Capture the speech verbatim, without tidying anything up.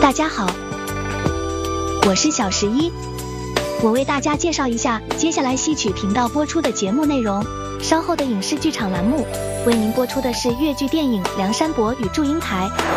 大家好，我是小十一，我为大家介绍一下接下来戏曲频道播出的节目内容。稍后的影视剧场栏目为您播出的是粤剧电影《梁山伯与祝英台》。